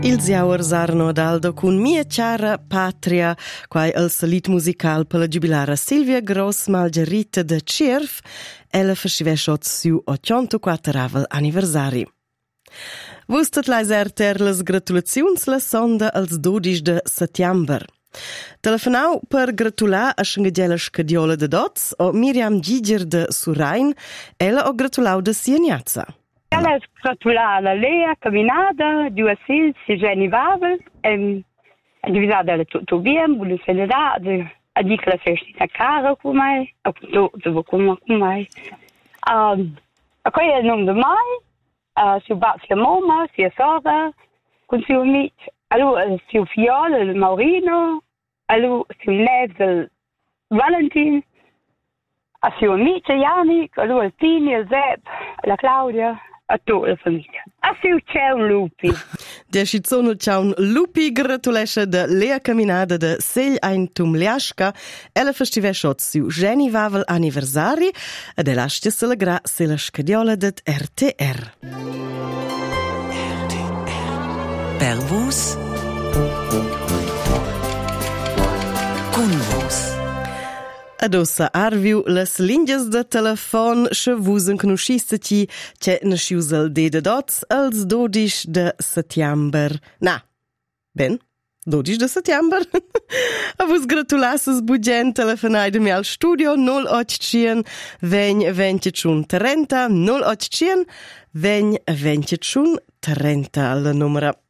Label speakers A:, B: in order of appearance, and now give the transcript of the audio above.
A: Ils jauers Arno Adaldo cun Mia Chiara Patria, quai el salit musical per la jubilara Silvia Gross Malgerita de Cirf, ella fascivesciot su 84 anniversari. Vustat laiser las gratulaziuns la sonda als 12 de settember. Telefonau per gratular a Schengadjela Scadiola de Dots o Miriam Giger de Surain, ella o gratulau de Sieniazza.
B: Ela gratulare a Lea, camminata, due sil, si genivava, a divisata era tutto bien, buona felicidade, a dica la festina cara con me, a tutto con me. A poi è il nome di mai, si batte la mamma, si è sorda, con suo amico, allora suo figlio, il Maurino, allora suo nevzo, il Valentin, a suo amico Janik, allora il Tini, il Sepp, la Claudia, a tutta la famiglia. A suo ciao Lupi.
A: Der Schizono ciao Lupi gratulesce de Lea Caminada de Segl ein Tumliasca, ella festivesciot su Genivavel anniversari, ed elastia se la gra se la scadiola det RTR.
C: Per vos, con vos.
A: Adossa arviu las linjas de telefon che vusen conoscistati che nasciusel de dots als 12 de settember. Na, ben, 12 de settember. A vos gratulasses bugen telefonai de mi al studio 081 20 21 30 081 20 21 30 la numera.